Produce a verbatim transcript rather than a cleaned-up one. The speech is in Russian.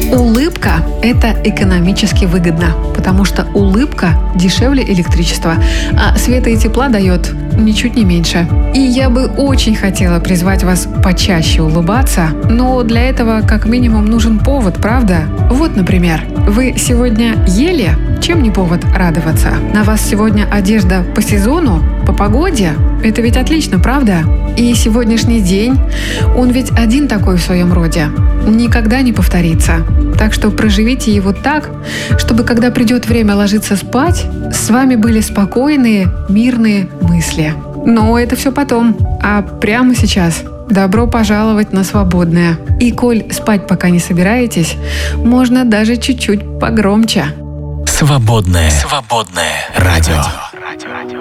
Улыбка – это экономически выгодно, потому что улыбка дешевле электричества, а света и тепла дает ничуть не меньше. И я бы очень хотела призвать вас почаще улыбаться, но для этого как минимум нужен повод, правда? Вот, например, вы сегодня ели? Чем не повод радоваться? На вас сегодня одежда по сезону, по погоде? Это ведь отлично, правда? И сегодняшний день, он ведь один такой в своем роде, никогда не повторится. Так что проживите его так, чтобы когда придет время ложиться спать, с вами были спокойные, мирные мысли. Но это все потом, а прямо сейчас добро пожаловать на свободное. И коль спать пока не собираетесь, можно даже чуть-чуть погромче. Свободное, свободное радио. радио.